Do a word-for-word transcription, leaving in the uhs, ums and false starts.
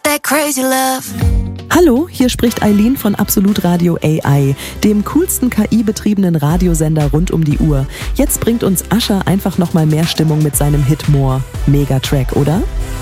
that crazy love. Hallo, hier spricht Eileen von Absolut Radio A I, dem coolsten K I-betriebenen Radiosender rund um die Uhr. Jetzt bringt uns Usher einfach nochmal mehr Stimmung mit seinem Hit More. Mega Track, oder?